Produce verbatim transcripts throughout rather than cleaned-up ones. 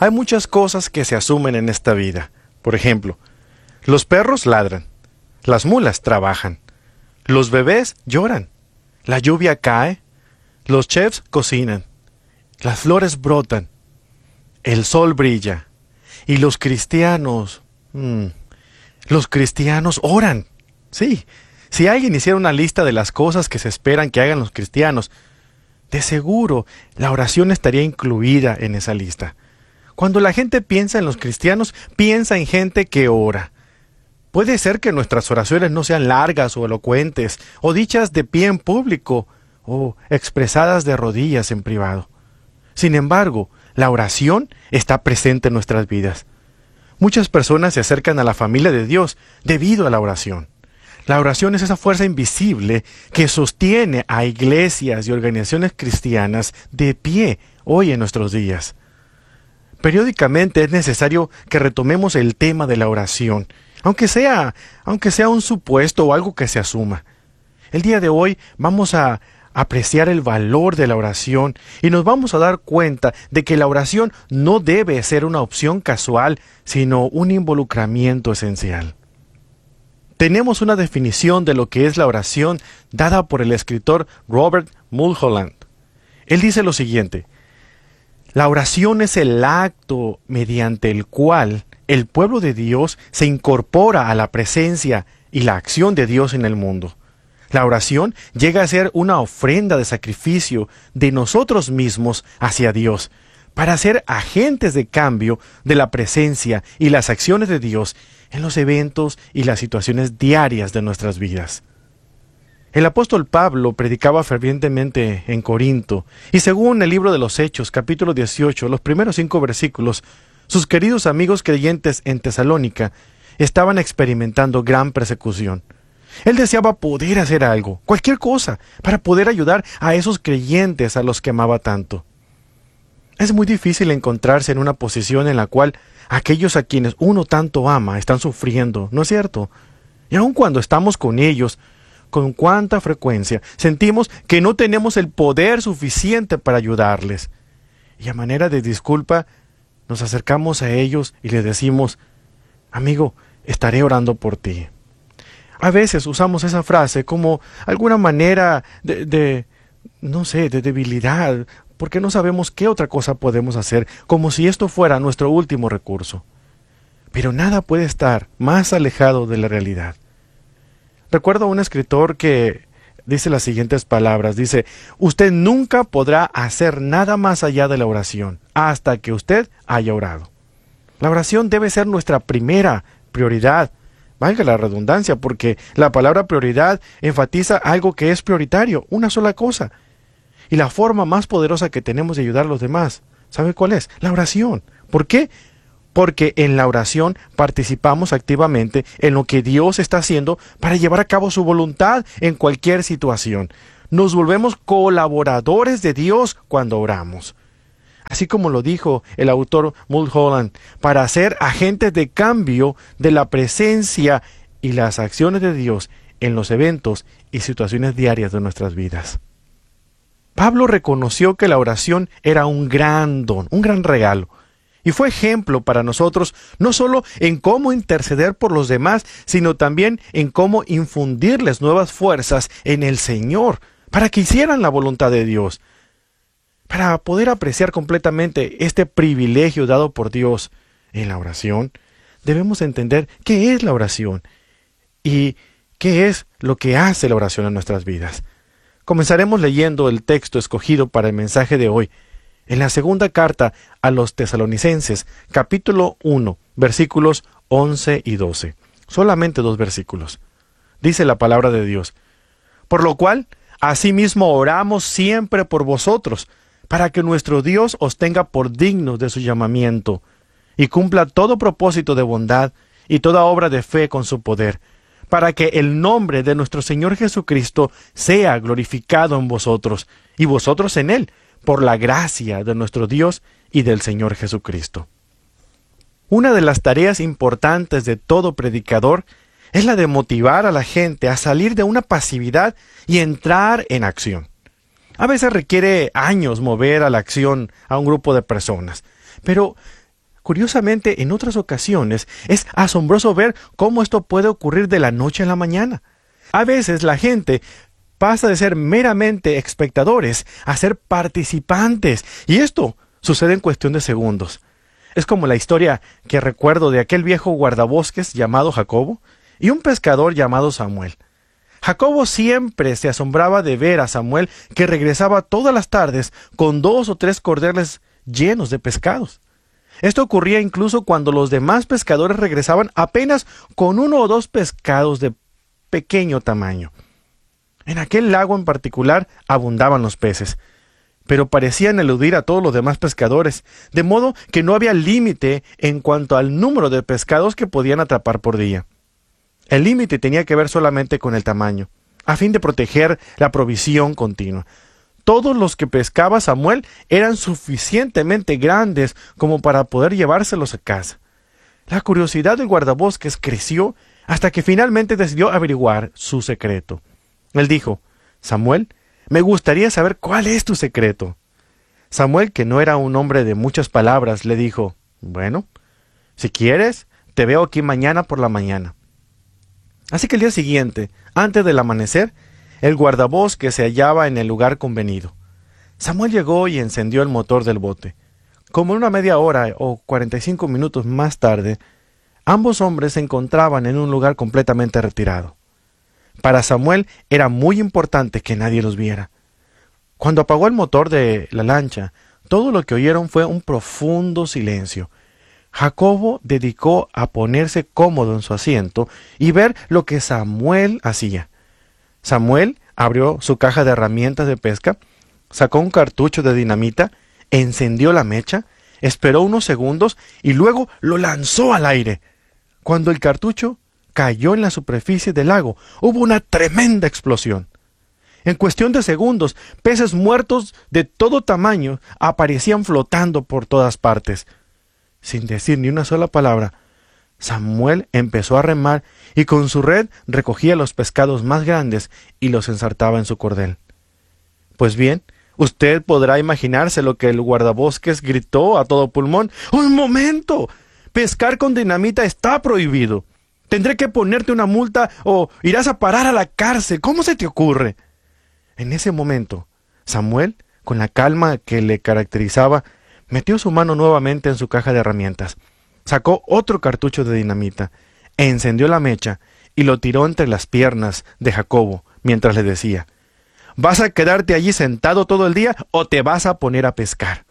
Hay muchas cosas que se asumen en esta vida. Por ejemplo, los perros ladran, las mulas trabajan, los bebés lloran, la lluvia cae, los chefs cocinan, las flores brotan, el sol brilla, y los cristianos, mmm, los cristianos oran. Sí, si alguien hiciera una lista de las cosas que se esperan que hagan los cristianos, de seguro la oración estaría incluida en esa lista. Cuando la gente piensa en los cristianos, piensa en gente que ora. Puede ser que nuestras oraciones no sean largas o elocuentes, o dichas de pie en público, o expresadas de rodillas en privado. Sin embargo, la oración está presente en nuestras vidas. Muchas personas se acercan a la familia de Dios debido a la oración. La oración es esa fuerza invisible que sostiene a iglesias y organizaciones cristianas de pie hoy en nuestros días. Periódicamente es necesario que retomemos el tema de la oración, aunque sea, aunque sea un supuesto o algo que se asuma. El día de hoy vamos a apreciar el valor de la oración y nos vamos a dar cuenta de que la oración no debe ser una opción casual, sino un involucramiento esencial. Tenemos una definición de lo que es la oración dada por el escritor Robert Mulholland. Él dice lo siguiente: la oración es el acto mediante el cual el pueblo de Dios se incorpora a la presencia y la acción de Dios en el mundo. La oración llega a ser una ofrenda de sacrificio de nosotros mismos hacia Dios, para ser agentes de cambio de la presencia y las acciones de Dios en los eventos y las situaciones diarias de nuestras vidas. El apóstol Pablo predicaba fervientemente en Corinto, y según el libro de los Hechos, capítulo dieciocho, los primeros cinco versículos, sus queridos amigos creyentes en Tesalónica estaban experimentando gran persecución. Él deseaba poder hacer algo, cualquier cosa, para poder ayudar a esos creyentes a los que amaba tanto. Es muy difícil encontrarse en una posición en la cual aquellos a quienes uno tanto ama están sufriendo, ¿no es cierto? Y aun cuando estamos con ellos, con cuánta frecuencia sentimos que no tenemos el poder suficiente para ayudarles. Y a manera de disculpa, nos acercamos a ellos y les decimos: amigo, estaré orando por ti. A veces usamos esa frase como alguna manera de, de, no sé, de debilidad, porque no sabemos qué otra cosa podemos hacer, como si esto fuera nuestro último recurso. Pero nada puede estar más alejado de la realidad. Recuerdo a un escritor que dice las siguientes palabras, dice: usted nunca podrá hacer nada más allá de la oración, hasta que usted haya orado. La oración debe ser nuestra primera prioridad. Valga la redundancia, porque la palabra prioridad enfatiza algo que es prioritario, una sola cosa. Y la forma más poderosa que tenemos de ayudar a los demás, ¿sabe cuál es? La oración. ¿Por qué? Porque en la oración participamos activamente en lo que Dios está haciendo para llevar a cabo su voluntad en cualquier situación. Nos volvemos colaboradores de Dios cuando oramos. Así como lo dijo el autor Mulholland, para ser agentes de cambio de la presencia y las acciones de Dios en los eventos y situaciones diarias de nuestras vidas. Pablo reconoció que la oración era un gran don, un gran regalo, y fue ejemplo para nosotros no solo en cómo interceder por los demás, sino también en cómo infundirles nuevas fuerzas en el Señor, para que hicieran la voluntad de Dios. Para poder apreciar completamente este privilegio dado por Dios en la oración, debemos entender qué es la oración y qué es lo que hace la oración en nuestras vidas. Comenzaremos leyendo el texto escogido para el mensaje de hoy, en la segunda carta a los Tesalonicenses, capítulo uno, versículos once y doce. Solamente dos versículos. Dice la palabra de Dios: por lo cual, asimismo oramos siempre por vosotros, para que nuestro Dios os tenga por dignos de su llamamiento, y cumpla todo propósito de bondad y toda obra de fe con su poder, para que el nombre de nuestro Señor Jesucristo sea glorificado en vosotros, y vosotros en Él, por la gracia de nuestro Dios y del Señor Jesucristo. Una de las tareas importantes de todo predicador es la de motivar a la gente a salir de una pasividad y entrar en acción. A veces requiere años mover a la acción a un grupo de personas, pero Curiosamente, en otras ocasiones, es asombroso ver cómo esto puede ocurrir de la noche a la mañana. A veces la gente pasa de ser meramente espectadores a ser participantes, y esto sucede en cuestión de segundos. Es como la historia que recuerdo de aquel viejo guardabosques llamado Jacobo y un pescador llamado Samuel. Jacobo siempre se asombraba de ver a Samuel, que regresaba todas las tardes con dos o tres cordeles llenos de pescados. Esto ocurría incluso cuando los demás pescadores regresaban apenas con uno o dos pescados de pequeño tamaño. En aquel lago en particular abundaban los peces, pero parecían eludir a todos los demás pescadores, de modo que no había límite en cuanto al número de pescados que podían atrapar por día. El límite tenía que ver solamente con el tamaño, a fin de proteger la provisión continua. Todos los que pescaba Samuel eran suficientemente grandes como para poder llevárselos a casa. La curiosidad del guardabosques creció hasta que finalmente decidió averiguar su secreto. Él dijo: «Samuel, me gustaría saber cuál es tu secreto». Samuel, que no era un hombre de muchas palabras, le dijo: «Bueno, si quieres, te veo aquí mañana por la mañana». Así que el día siguiente, antes del amanecer, el guardabosques se hallaba en el lugar convenido. Samuel llegó y encendió el motor del bote. Como una media hora o cuarenta y cinco minutos más tarde, ambos hombres se encontraban en un lugar completamente retirado. Para Samuel era muy importante que nadie los viera. Cuando apagó el motor de la lancha, todo lo que oyeron fue un profundo silencio. Jacobo dedicó a ponerse cómodo en su asiento y ver lo que Samuel hacía. Samuel abrió su caja de herramientas de pesca, sacó un cartucho de dinamita, encendió la mecha, esperó unos segundos y luego lo lanzó al aire. Cuando el cartucho cayó en la superficie del lago, hubo una tremenda explosión. En cuestión de segundos, peces muertos de todo tamaño aparecían flotando por todas partes. Sin decir ni una sola palabra, Samuel empezó a remar y con su red recogía los pescados más grandes y los ensartaba en su cordel. Pues bien, usted podrá imaginarse lo que el guardabosques gritó a todo pulmón: «¡Un momento! Pescar con dinamita está prohibido. Tendré que ponerte una multa o irás a parar a la cárcel. ¿Cómo se te ocurre?». En ese momento, Samuel, con la calma que le caracterizaba, metió su mano nuevamente en su caja de herramientas, sacó otro cartucho de dinamita, encendió la mecha y lo tiró entre las piernas de Jacobo, mientras le decía: «¿Vas a quedarte allí sentado todo el día o te vas a poner a pescar?».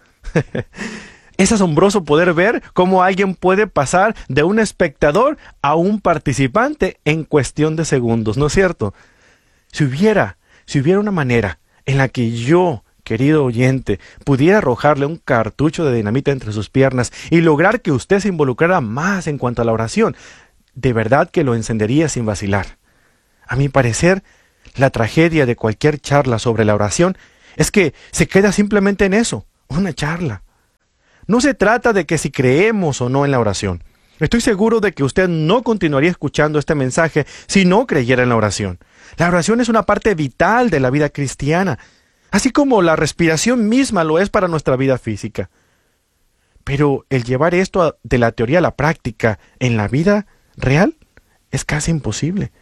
Es asombroso poder ver cómo alguien puede pasar de un espectador a un participante en cuestión de segundos, ¿no es cierto? Si hubiera, si hubiera una manera en la que yo, querido oyente, pudiera arrojarle un cartucho de dinamita entre sus piernas y lograr que usted se involucrara más en cuanto a la oración, de verdad que lo encendería sin vacilar. A mi parecer, la tragedia de cualquier charla sobre la oración es que se queda simplemente en eso, una charla. No se trata de que si creemos o no en la oración. Estoy seguro de que usted no continuaría escuchando este mensaje si no creyera en la oración. La oración es una parte vital de la vida cristiana, así como la respiración misma lo es para nuestra vida física. Pero el llevar esto a, de la teoría a la práctica en la vida real es casi imposible.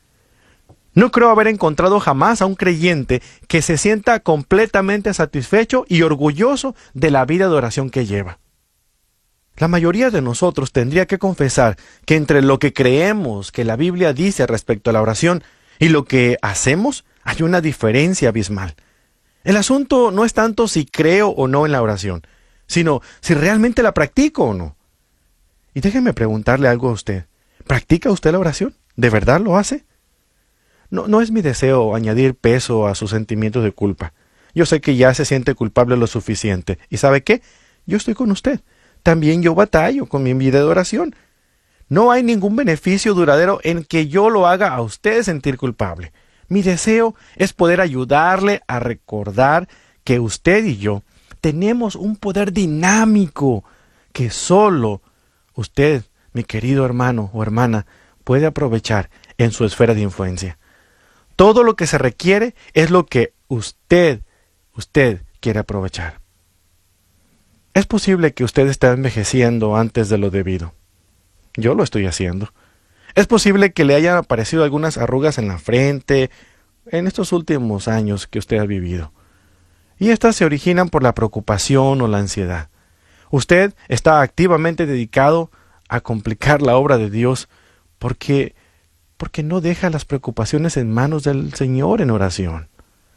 No creo haber encontrado jamás a un creyente que se sienta completamente satisfecho y orgulloso de la vida de oración que lleva. La mayoría de nosotros tendría que confesar que entre lo que creemos que la Biblia dice respecto a la oración y lo que hacemos hay una diferencia abismal. El asunto no es tanto si creo o no en la oración, sino si realmente la practico o no. Y déjeme preguntarle algo a usted. ¿Practica usted la oración? ¿De verdad lo hace? No, no es mi deseo añadir peso a sus sentimientos de culpa. Yo sé que ya se siente culpable lo suficiente. ¿Y sabe qué? Yo estoy con usted. También yo batallo con mi vida de oración. No hay ningún beneficio duradero en que yo lo haga a usted sentir culpable. Mi deseo es poder ayudarle a recordar que usted y yo tenemos un poder dinámico que solo usted, mi querido hermano o hermana, puede aprovechar en su esfera de influencia. Todo lo que se requiere es lo que usted, usted quiere aprovechar. Es posible que usted esté envejeciendo antes de lo debido. Yo lo estoy haciendo. Es posible que le hayan aparecido algunas arrugas en la frente en estos últimos años que usted ha vivido. Y estas se originan por la preocupación o la ansiedad. Usted está activamente dedicado a complicar la obra de Dios porque, porque no deja las preocupaciones en manos del Señor en oración.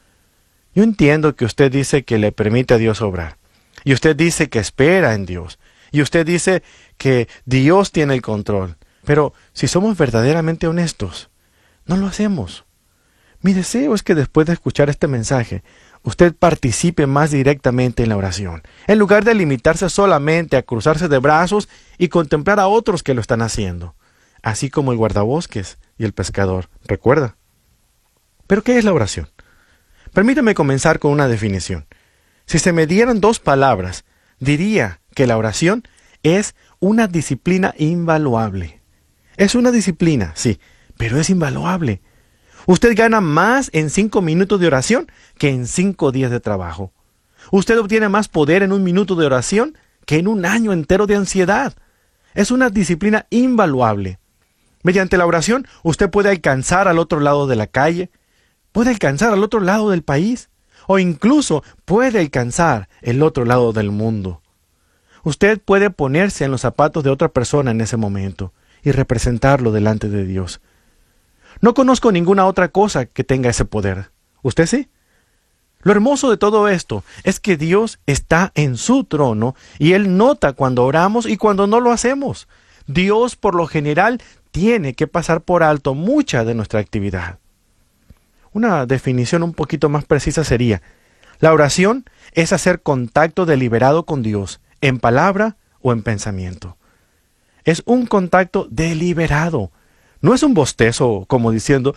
Yo entiendo que usted dice que le permite a Dios obrar. Y usted dice que espera en Dios. Y usted dice que Dios tiene el control. Pero si somos verdaderamente honestos, no lo hacemos. Mi deseo es que después de escuchar este mensaje, usted participe más directamente en la oración, en lugar de limitarse solamente a cruzarse de brazos y contemplar a otros que lo están haciendo, así como el guardabosques y el pescador, ¿recuerda? ¿Pero qué es la oración? Permítame comenzar con una definición. Si se me dieran dos palabras, diría que la oración es una disciplina invaluable. Es una disciplina, sí, pero es invaluable. Usted gana más en cinco minutos de oración que en cinco días de trabajo. Usted obtiene más poder en un minuto de oración que en un año entero de ansiedad. Es una disciplina invaluable. Mediante la oración, usted puede alcanzar al otro lado de la calle, puede alcanzar al otro lado del país, o incluso puede alcanzar el otro lado del mundo. Usted puede ponerse en los zapatos de otra persona en ese momento y representarlo delante de Dios. No conozco ninguna otra cosa que tenga ese poder. ¿Usted sí? Lo hermoso de todo esto es que Dios está en su trono y Él nota cuando oramos y cuando no lo hacemos. Dios, por lo general, tiene que pasar por alto mucha de nuestra actividad. Una definición un poquito más precisa sería: la oración es hacer contacto deliberado con Dios, en palabra o en pensamiento. Es un contacto deliberado. No es un bostezo como diciendo,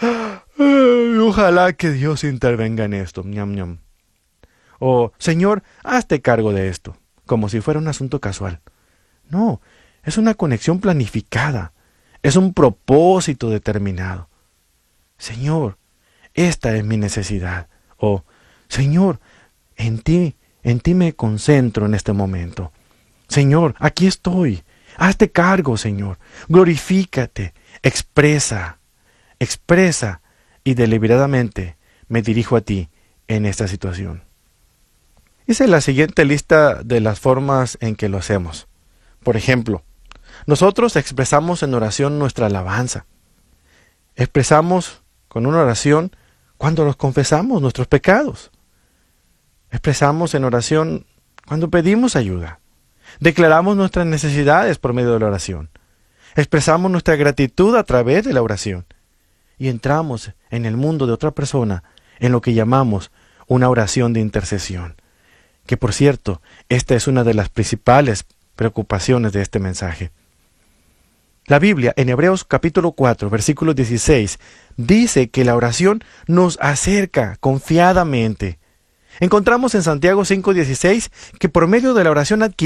ojalá que Dios intervenga en esto, ñam, ñam. O, Señor, hazte cargo de esto, como si fuera un asunto casual. No, es una conexión planificada, es un propósito determinado. Señor, esta es mi necesidad. O, Señor, en ti, en ti me concentro en este momento. Señor, aquí estoy. Hazte cargo, Señor. Glorifícate. Expresa, expresa y deliberadamente me dirijo a ti en esta situación. Hice la siguiente lista de las formas en que lo hacemos. Por ejemplo, nosotros expresamos en oración nuestra alabanza. Expresamos con una oración cuando nos confesamos nuestros pecados. Expresamos en oración cuando pedimos ayuda. Declaramos nuestras necesidades por medio de la oración. Expresamos nuestra gratitud a través de la oración. Y entramos en el mundo de otra persona en lo que llamamos una oración de intercesión. Que por cierto, esta es una de las principales preocupaciones de este mensaje. La Biblia, en Hebreos capítulo cuatro, versículo dieciséis, dice que la oración nos acerca confiadamente. Encontramos en Santiago cinco dieciséis que por medio de la oración adquirimos